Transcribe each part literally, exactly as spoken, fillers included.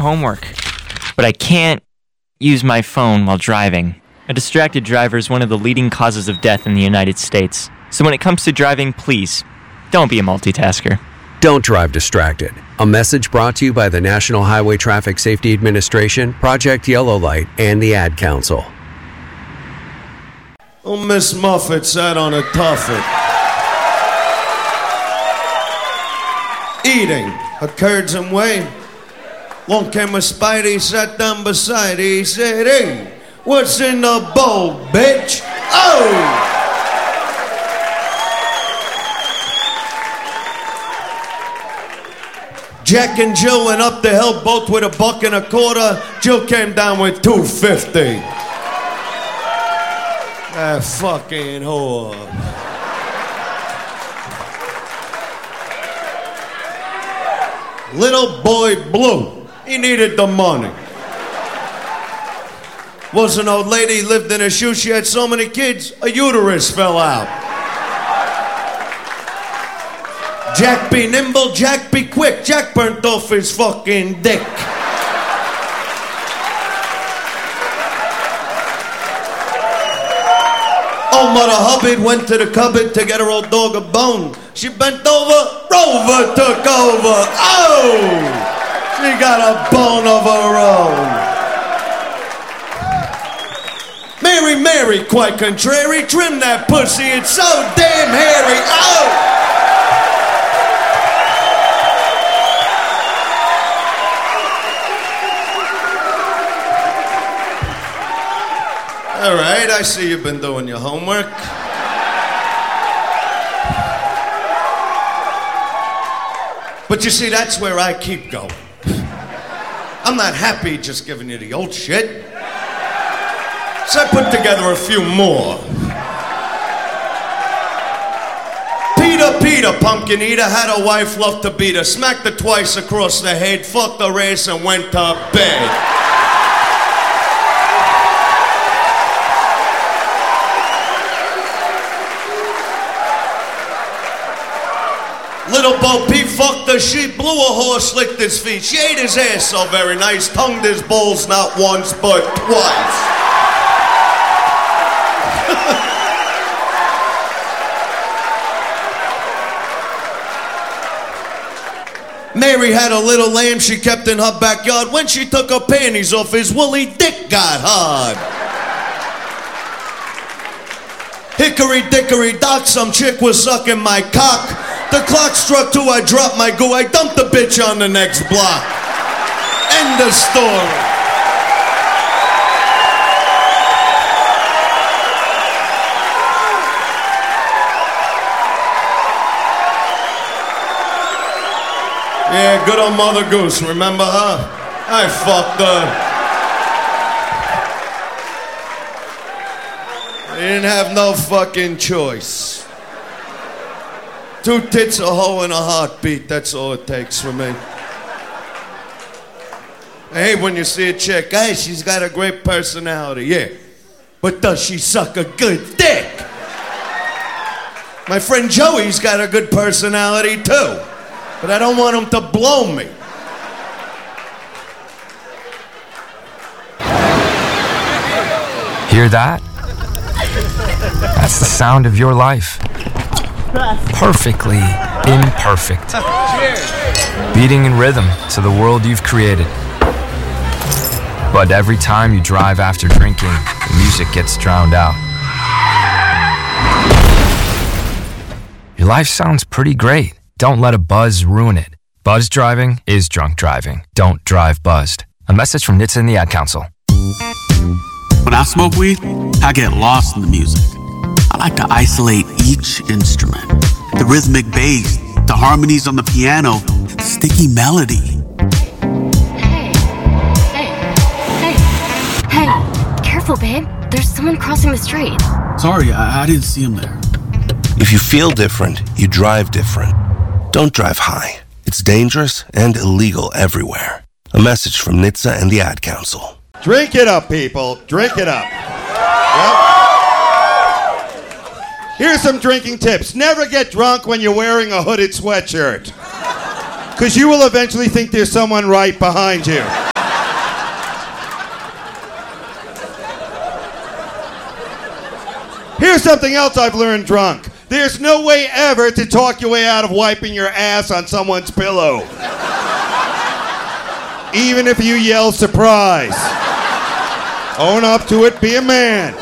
homework, but I can't use my phone while driving. A distracted driver is one of the leading causes of death in the United States. So when it comes to driving, please, don't be a multitasker. Don't drive distracted. A message brought to you by the National Highway Traffic Safety Administration, Project Yellow Light, and the Ad Council. Oh, Miss Muffet sat on a tuffet, eating her curds and whey. Long came a Spidey, sat down beside her. He said, "Hey, what's in the bowl, bitch?" Oh! Jack and Jill went up the hill, both with a buck and a quarter. Jill came down with two fifty. That fucking whore. Little boy Blue, he needed the money. Was an old lady, lived in a shoe. She had so many kids, a uterus fell out. Jack be nimble, Jack be quick. Jack burnt off his fucking dick. Old Mother Hubbard went to the cupboard to get her old dog a bone. She bent over, Rover took over. Oh! She got a bone of her own. Mary, Mary, quite contrary, trim that pussy, it's so damn hairy. Oh! All right, I see you've been doing your homework. But you see, that's where I keep going. I'm not happy just giving you the old shit. So I put together a few more. Peter, Peter, pumpkin eater, had a wife, loved to beat her, smacked her twice across the head, fucked her ass and went to bed. Little Bo Peep fucked the sheep, blew a horse, licked his feet. She ate his ass so very nice, tongued his balls not once but twice. Mary had a little lamb she kept in her backyard. When she took her panties off, his woolly dick got hard. Hickory dickory dock, some chick was sucking my cock. The clock struck two, I dropped my goo, I dumped the bitch on the next block. End of story. Yeah, good old Mother Goose, remember her? I fucked her. I didn't have no fucking choice. Two tits, a hoe, and a heartbeat. That's all it takes for me. I hate when you see a chick. Hey, she's got a great personality. Yeah. But does she suck a good dick? My friend Joey's got a good personality too. But I don't want him to blow me. Hear that? That's the sound of your life. Perfectly imperfect. Beating in rhythm to the world you've created. But every time you drive after drinking, the music gets drowned out. Your life sounds pretty great. Don't let a buzz ruin it. Buzz driving is drunk driving. Don't drive buzzed. A message from N H T S A and the Ad Council. When I smoke weed, I get lost in the music. I like to isolate each instrument. The rhythmic bass, the harmonies on the piano, the sticky melody. Hey, hey, hey, hey, careful, babe. There's someone crossing the street. Sorry, I, I didn't see him there. If you feel different, you drive different. Don't drive high. It's dangerous and illegal everywhere. A message from N H T S A and the Ad Council. Drink it up, people. Drink it up. Yep. Here's some drinking tips. Never get drunk when you're wearing a hooded sweatshirt. Because you will eventually think there's someone right behind you. Here's something else I've learned drunk. There's no way ever to talk your way out of wiping your ass on someone's pillow. Even if you yell surprise. Own up to it, be a man.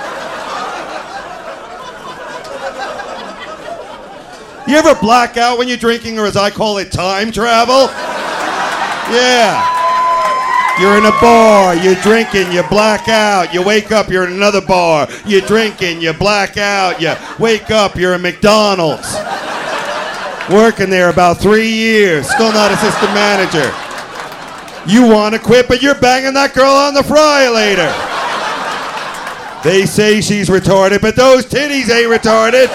You ever black out when you're drinking, or as I call it, time travel? Yeah. You're in a bar, you're drinking, you black out, you wake up, you're in another bar, you're drinking, you black out, you wake up, you're in McDonald's. Working there about three years, still not assistant manager. You want to quit, but you're banging that girl on the fry later. They say she's retarded, but those titties ain't retarded.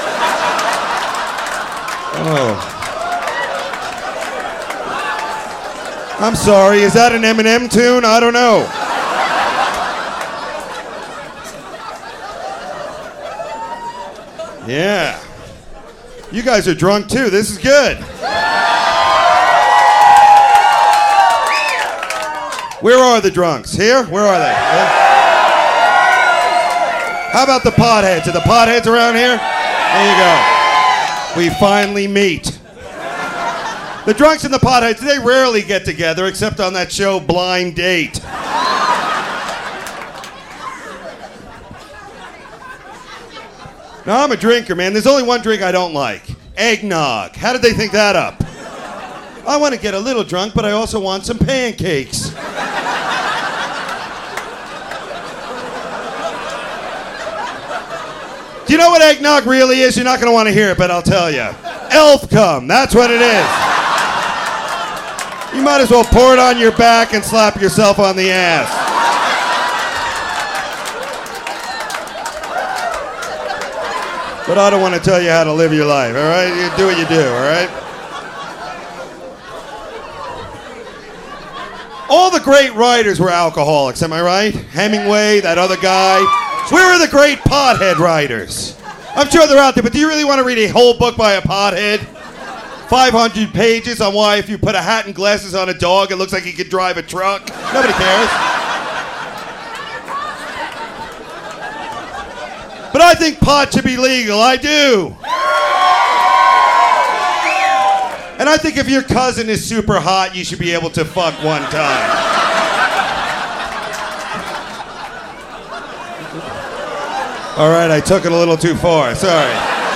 Oh. I'm sorry, is that an Eminem tune? I don't know. Yeah. You guys are drunk too, this is good. Where are the drunks? Here? Where are they? Yeah. How about the potheads? Are the potheads around here? There you go. We finally meet. The drunks and the potheads, they rarely get together except on that show Blind Date. Now, I'm a drinker, man. There's only one drink I don't like. Eggnog. How did they think that up? I want to get a little drunk, but I also want some pancakes. Do you know what eggnog really is? You're not going to want to hear it, but I'll tell you. Elf cum. That's what it is. You might as well pour it on your back and slap yourself on the ass. But I don't want to tell you how to live your life, all right? You do what you do, all right? All the great writers were alcoholics, am I right? Hemingway, that other guy. Where are the great pothead writers? I'm sure they're out there, but do you really want to read a whole book by a pothead? five hundred pages on why if you put a hat and glasses on a dog, it looks like he could drive a truck. Nobody cares. But I think pot should be legal. I do. And I think if your cousin is super hot, you should be able to fuck one time. All right, I took it a little too far. Sorry.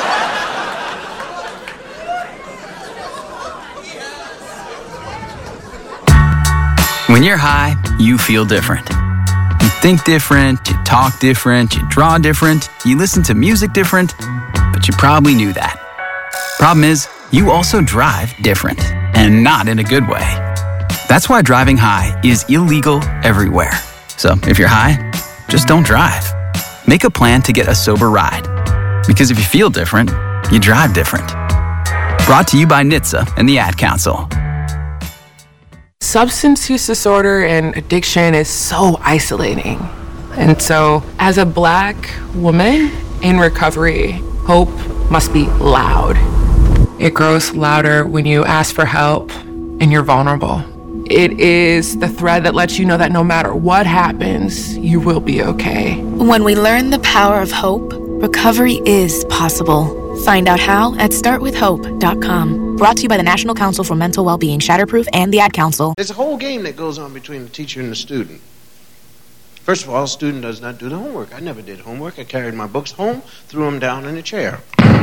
When you're high, you feel different. You think different, you talk different, you draw different, you listen to music different, but you probably knew that. Problem is, you also drive different, and not in a good way. That's why driving high is illegal everywhere. So if you're high, just don't drive. Make a plan to get a sober ride. Because if you feel different, you drive different. Brought to you by N H T S A and the Ad Council. Substance use disorder and addiction is so isolating. And so, as a Black woman in recovery, hope must be loud. It grows louder when you ask for help and you're vulnerable. It is the thread that lets you know that no matter what happens, you will be okay. When we learn the power of hope, recovery is possible. Find out how at start with hope dot com. Brought to you by the National Council for Mental Wellbeing, Shatterproof, and the Ad Council. There's a whole game that goes on between the teacher and the student. First of all, the student does not do the homework. I never did homework. I carried my books home, threw them down in a chair.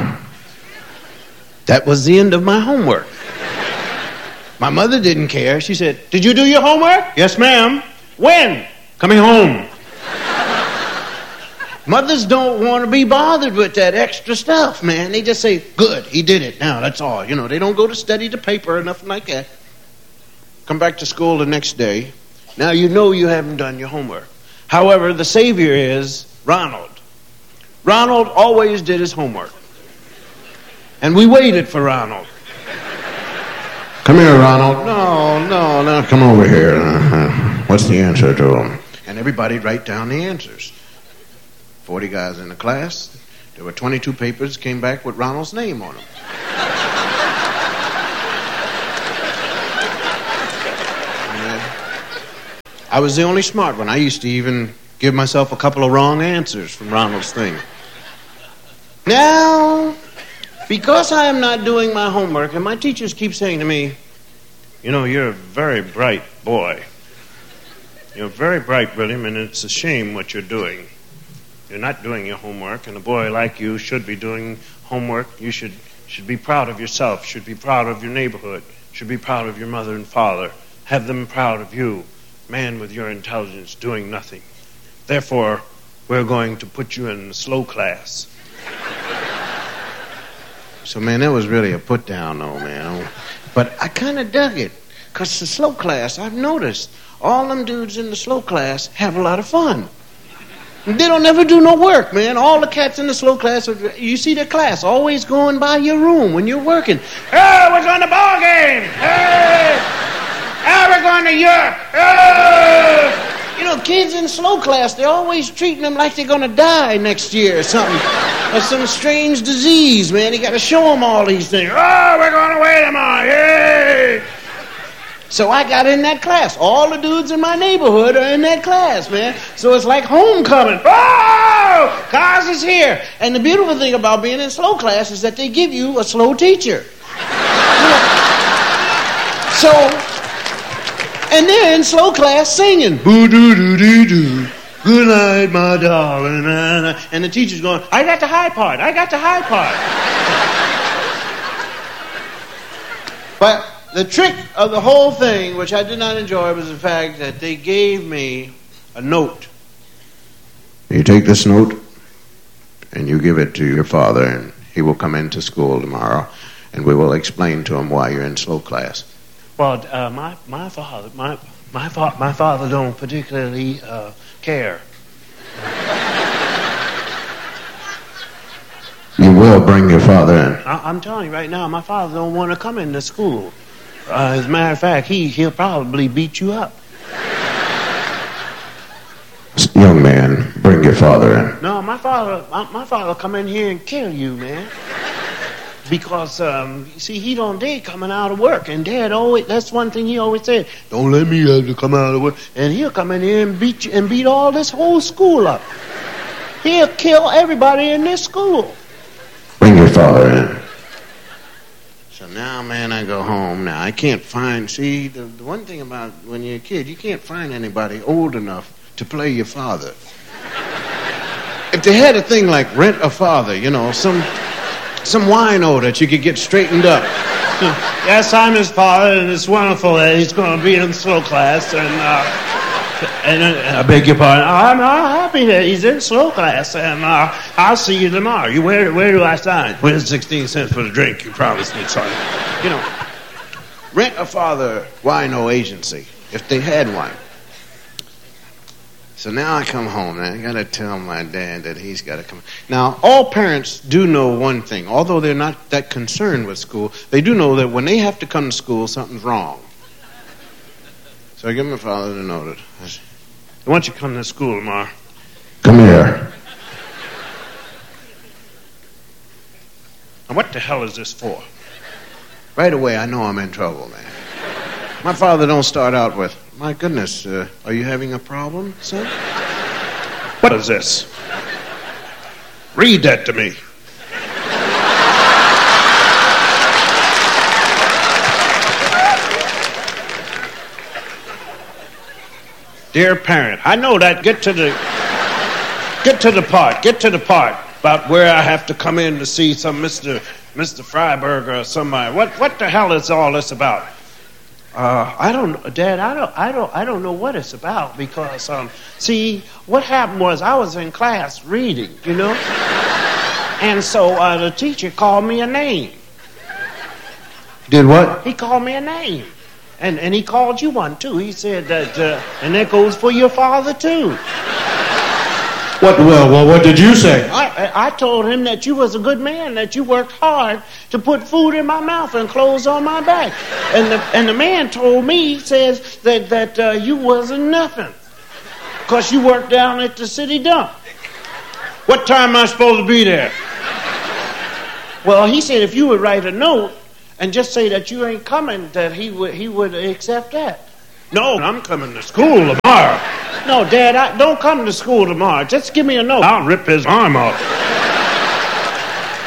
That was the end of my homework. My mother didn't care. She said, "Did you do your homework?" "Yes, ma'am." "When?" "Coming home." Mothers don't want to be bothered with that extra stuff, man. They just say, "Good, he did it. Now, that's all." You know, they don't go to study the paper or nothing like that. Come back to school the next day. Now you know you haven't done your homework. However, the savior is Ronald. Ronald always did his homework. And we waited for Ronald. "Come here, Ronald." "No, no, no, come over here. Uh, what's the answer to them?" And everybody'd write down the answers. forty guys in the class. There were twenty-two papers came back with Ronald's name on them. I was the only smart one. I used to even give myself a couple of wrong answers from Ronald's thing. Now, because I am not doing my homework, and my teachers keep saying to me, you know, you're a very bright boy. You're very bright, William, and it's a shame what you're doing. You're not doing your homework, and a boy like you should be doing homework. You should should be proud of yourself, should be proud of your neighborhood, should be proud of your mother and father. Have them proud of you, man with your intelligence doing nothing. Therefore, we're going to put you in the slow class. So, man, that was really a put down, though, man. But I kind of dug it, because the slow class, I've noticed, all them dudes in the slow class have a lot of fun. They don't never do no work, man. All the cats in the slow class, you see their class always going by your room when you're working. Hey, we're going to ball game. Hey, hey we're going to Europe. Hey. You know, kids in slow class, they're always treating them like they're going to die next year or something. Or some strange disease, man. You got to show them all these things. Oh, we're going away tomorrow. Yay! So I got in that class. All the dudes in my neighborhood are in that class, man. So it's like homecoming. Oh! Cars is here. And the beautiful thing about being in slow class is that they give you a slow teacher. So, and they're in slow class singing. Boo-doo-doo-doo-doo. Good night, my darling. And the teacher's going, I got the high part. I got the high part. But the trick of the whole thing, which I did not enjoy, was the fact that they gave me a note. You take this note and you give it to your father, and he will come into school tomorrow, and we will explain to him why you're in slow class. Well, uh, my my father, my my fa- my father don't particularly uh, care. You will bring your father in. I- I'm telling you right now, my father don't want to come into school. Uh, as a matter of fact, he, he'll probably beat you up. Young man, bring your father in. No, my father, my, my father will come in here and kill you, man. Because, um, you see, he don't dare coming out of work. And Dad always, that's one thing he always said, don't let me have to come out of work. And he'll come in here and beat you, and beat all this whole school up. He'll kill everybody in this school. Bring your father in. So now, man, I go home. Now, I can't find, see, the, the one thing about when you're a kid, you can't find anybody old enough to play your father. If they had a thing like Rent a Father, you know, some some wino that you could get straightened up. Yes, I'm his father, and it's wonderful that he's going to be in slow class, and, uh, and uh, I beg your pardon, I'm not happy that he's in slow class, and uh, I'll see you tomorrow. You Where, where do I sign? Where's sixteen cents for the drink? You promised me, son. You know, Rent a Father wino agency, if they had one. So now I come home, and I got to tell my dad that he's got to come. Now, all parents do know one thing. Although they're not that concerned with school, they do know that when they have to come to school, something's wrong. So I give my father the note. I said, why don't you come to school tomorrow? Come here. Now, what the hell is this for? Right away, I know I'm in trouble, man. My father don't start out with, my goodness, uh, are you having a problem, son? What is this? Read that to me. Dear parent, I know that. Get to the, get to the part. Get to the part about where I have to come in to see some Mister Mister Freiberger or somebody. What what the hell is all this about? Uh, I don't, Dad. I don't, I don't, I don't know what it's about because, um, see, what happened was I was in class reading, you know, and so uh, the teacher called me a name. Did what? He called me a name, and and he called you one too. He said that, uh, and that goes for your father too. What? Well, well, what did you say? I, I told him that you was a good man, that you worked hard to put food in my mouth and clothes on my back. And the and the man told me, he says that that uh, you wasn't nothing, cause you worked down at the city dump. What time am I supposed to be there? Well, he said if you would write a note and just say that you ain't coming, that he would he would accept that. No, I'm coming to school tomorrow. No, Dad, I, don't come to school tomorrow. Just give me a note. I'll rip his arm off.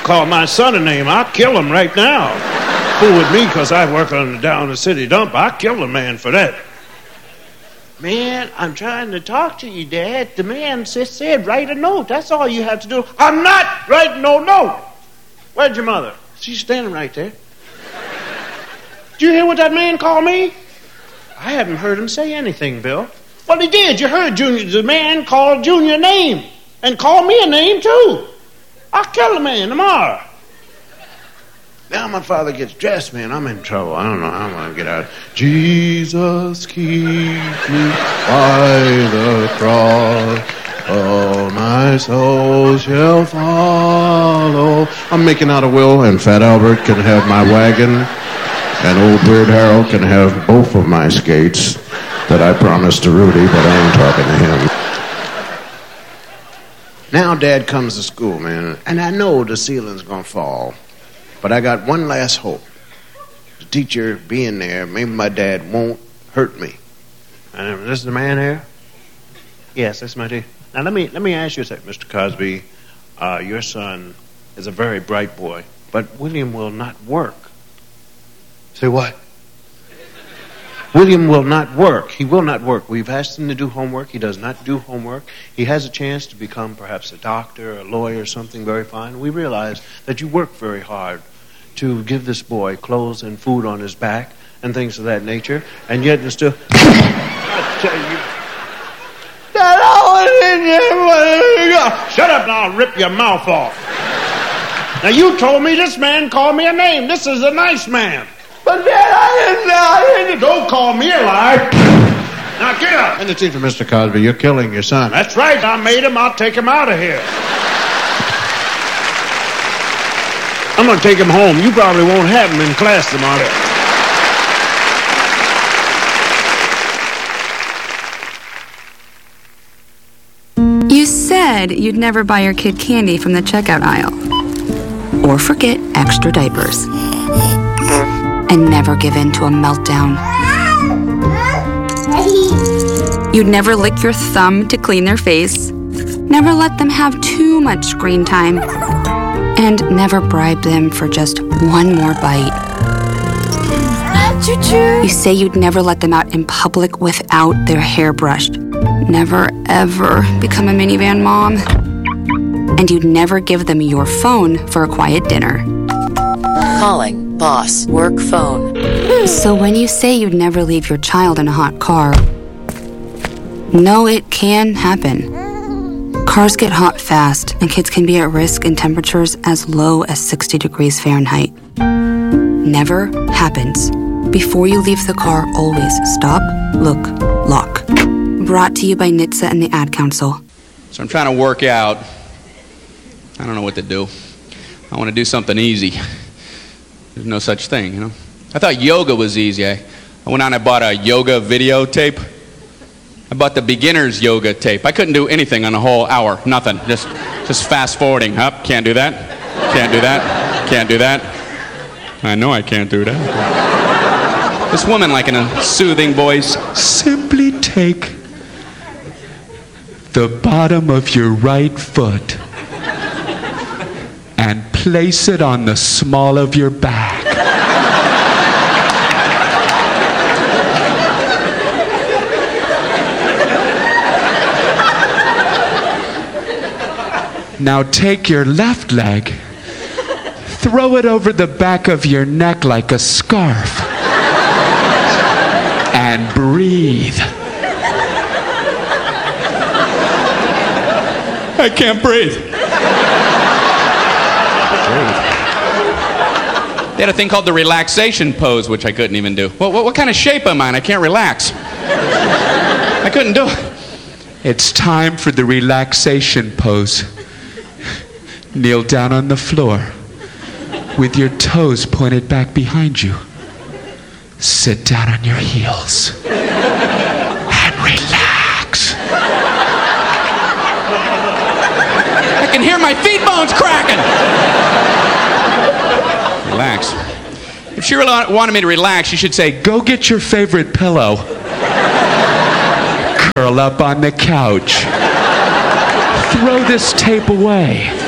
Call my son a name, I'll kill him right now. Fool with me because I work on the down the city dump. I'll kill a man for that. Man, I'm trying to talk to you, Dad. The man just said write a note. That's all you have to do. I'm not writing no note. Where's your mother? She's standing right there. Did you hear what that man called me? I haven't heard him say anything, Bill. Well, he did. You heard Junior. The man called Junior a name. And called me a name, too. I'll kill the man tomorrow. Now my father gets dressed, man. I'm in trouble. I don't know how I'm going to get out. Jesus, keep me by the cross. Oh, my soul shall follow. I'm making out a will, and Fat Albert can have my wagon. And old Weird Harold can have both of my skates that I promised to Rudy, but I ain't talking to him. Now Dad comes to school, man, and I know the ceiling's gonna fall. But I got one last hope. The teacher being there, maybe my dad won't hurt me. And this is the man here? Yes, that's my teacher. Now let me let me ask you a second, Mister Cosby. Uh, your son is a very bright boy, but William will not work. Say what? William will not work. He will not work. We've asked him to do homework. He does not do homework. He has a chance to become perhaps a doctor, a lawyer, or something very fine. We realize that you work very hard to give this boy clothes and food on his back and things of that nature, and yet and still... I tell you... That always in Shut up now, I'll rip your mouth off. Now you told me this man called me a name. This is a nice man. But Dad, I didn't know. I didn't. Don't call me a liar. Now get up. And the teacher, Mister Cosby, you're killing your son. That's right. I made him. I'll take him out of here. I'm going to take him home. You probably won't have him in class tomorrow. You said you'd never buy your kid candy from the checkout aisle. Or forget extra diapers. And never give in to a meltdown. You'd never lick your thumb to clean their face. Never let them have too much screen time. And never bribe them for just one more bite. You say you'd never let them out in public without their hair brushed. Never, ever become a minivan mom. And you'd never give them your phone for a quiet dinner. Calling boss work phone. So when you say you'd never leave your child in a hot car, no, it can happen. Cars get hot fast, and kids can be at risk in temperatures as low as sixty degrees Fahrenheit. Never happens. Before you leave the car, always stop, look, lock. Brought to you by N H T S A and the Ad Council. So I'm trying to work out. I don't know what to do. I want to do something easy. There's no such thing, you know. I thought yoga was easy. I, I went out and I bought a yoga video tape. I bought the beginner's yoga tape. I couldn't do anything on a whole hour. Nothing. Just just fast forwarding. Up. Can't do that. Can't do that. Can't do that. I know I can't do that. This woman, like in a soothing voice, simply take the bottom of your right foot and place it on the small of your back. Now take your left leg, throw it over the back of your neck like a scarf, and breathe. I can't breathe. They had a thing called the relaxation pose, which I couldn't even do. What, what, what kind of shape am I in? I can't relax. I couldn't do it. It's time for the relaxation pose. Kneel down on the floor with your toes pointed back behind you. Sit down on your heels and relax. I can hear my feet bones cracking. Relax. If she really wanted me to relax, she should say, go get your favorite pillow. Curl up on the couch. Throw this tape away.